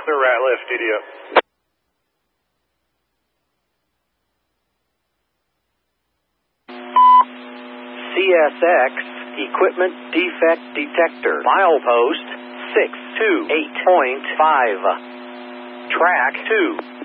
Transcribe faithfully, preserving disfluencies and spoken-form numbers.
Officer Ratliff, D D O. C S X Equipment Defect Detector. Milepost six two eight point five. Track two.